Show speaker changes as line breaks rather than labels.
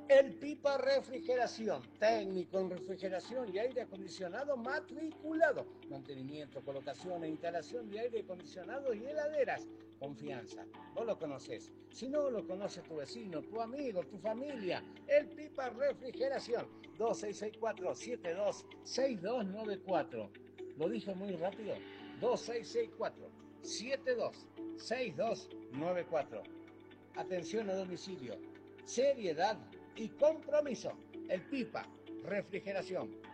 El Pipa Refrigeración, técnico en refrigeración y aire acondicionado matriculado. Mantenimiento, colocación e instalación de aire acondicionado y heladeras. Confianza, vos lo conoces. Si no lo conoce tu vecino, tu amigo, tu familia, El Pipa Refrigeración, 2664-726294. ¿Lo dije muy rápido? 2664-726294. Atención a domicilio, seriedad y compromiso. El Pipa Refrigeración.